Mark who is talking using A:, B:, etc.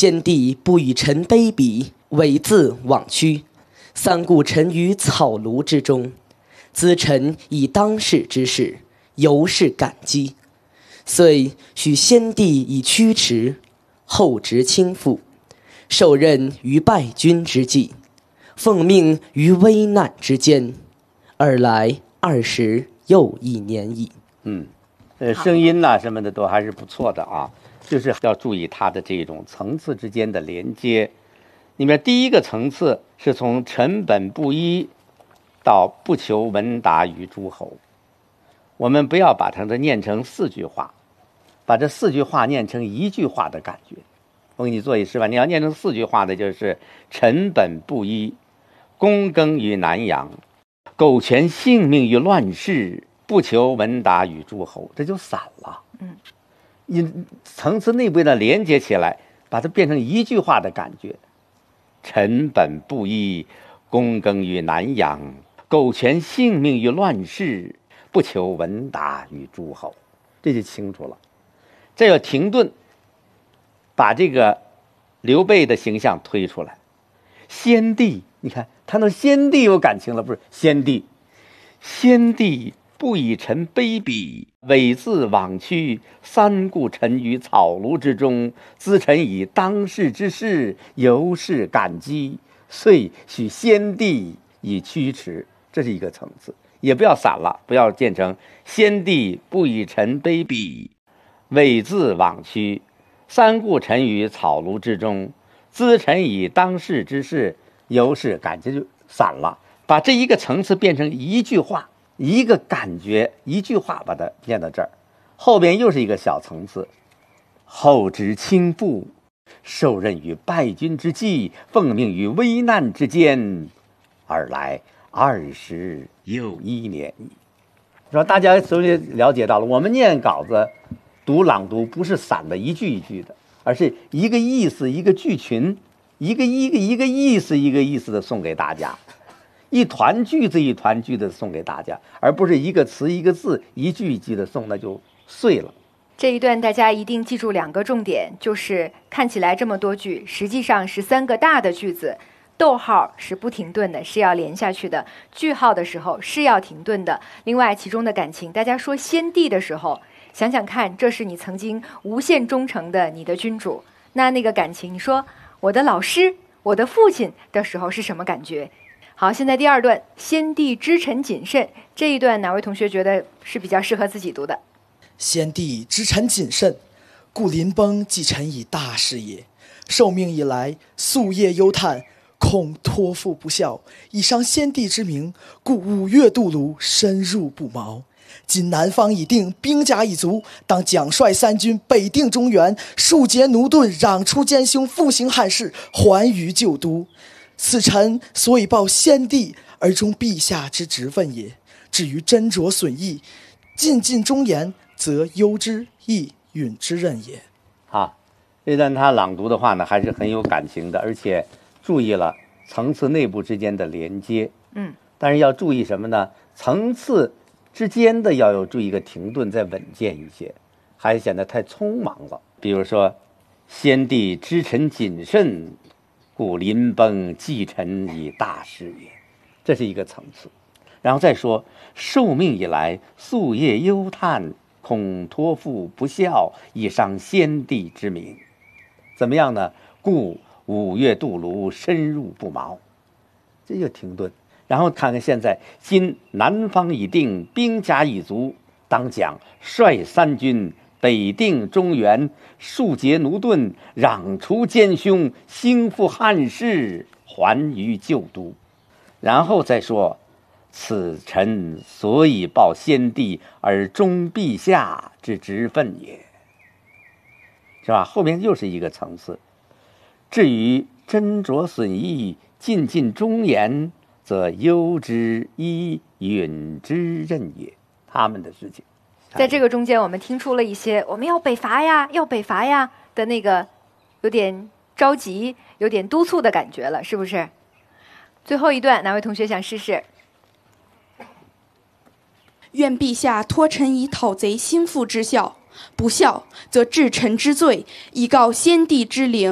A: 先帝不与臣卑鄙，猥自枉屈。三顾臣于草庐之中，咨臣以当世之事，由是感激。遂许先帝以驱驰，后值倾覆，受任于败军之际，奉命于危难之间，尔来20又1年矣。
B: 声音呐、什么的都还是不错的啊，就是要注意它的这种层次之间的连接。里面第一个层次是从臣本布衣到不求闻达于诸侯，我们不要把它念成4句话，把这4句话念成1句话的感觉。我给你做一示范，你要念成4句话的，就是臣本布衣，躬耕于南阳，苟全性命于乱世，不求闻达于诸侯，这就散了。你层次内部的连接起来，把它变成1句话的感觉。臣本布衣，躬耕于南阳，苟全性命于乱世，不求闻达于诸侯，这就清楚了。这要停顿，把这个刘备的形象推出来。先帝，你看谈到先帝有感情了，不是？先帝不以臣卑鄙，猥自枉屈。三顾臣于草庐之中，咨臣以当世之事，由是感激。遂许先帝以驱驰，这是一个层次。也不要散了，不要变成先帝不以臣卑鄙，猥自枉屈。三顾臣于草庐之中，咨臣以当世之事，由是感激，就散了。把这一个层次变成1句话，一个感觉，1句话把它念到这儿。后边又是一个小层次，后值倾覆，受任于败军之际，奉命于危难之间，尔来20又1年矣。说大家首先了解到了，我们念稿子读朗读不是散的一句一句的，而是一个意思一个句群，一个意思一个意思的送给大家，一团句子一团句子送给大家，而不是一个词一个字一句一句的送，那就碎了。
C: 这一段大家一定记住2个重点，就是看起来这么多句，实际上是3个大的句子，逗号是不停顿的，是要连下去的，句号的时候是要停顿的。另外其中的感情，大家说先帝的时候，想想看，这是你曾经无限忠诚的你的君主，那个感情，你说我的老师我的父亲的时候是什么感觉？好，现在第2段，先帝知臣谨慎，这一段哪位同学觉得是比较适合自己读的？
D: 先帝知臣谨慎，故临崩寄臣以大事也。受命以来，夙夜忧叹，恐托付不效，以伤先帝之名，故5月渡泸，深入不毛。今南方已定，兵甲已足，当奖率3军，北定中原，庶竭奴钝，攘除奸凶，复兴汉室，还于旧都。此臣所以报先帝而忠陛下之职分也。至于斟酌损益，尽忠言，则忧之亦允之任也。
B: 这段他朗读的话呢，还是很有感情的，而且注意了层次内部之间的连接。但是要注意什么呢？层次之间的要有注意一个停顿，再稳健一些，还显得太匆忙了。比如说，先帝知臣谨慎，故临崩寄臣以大事也，这是一个层次。然后再说，受命以来，夙夜忧叹，恐托付不效，以伤先帝之名。怎么样呢？故5月渡泸，深入不毛。这就停顿。然后看看现在，今南方已定，兵甲已足，当奖率3军，北定中原，庶竭奴钝，攘除奸凶，兴复汉室，还于旧都。然后再说，此臣所以报先帝而忠陛下之职分也，是吧？后面又是一个层次。至于斟酌损益，尽忠言，则忧之亦允之任也。他们的事情，
C: 在这个中间，我们听出了一些我们要北伐呀，要北伐呀的那个有点着急、有点督促的感觉了，是不是？最后一段，哪位同学想试试？
E: 愿陛下托臣以讨贼兴复之效，不效则治臣之罪，以告先帝之灵。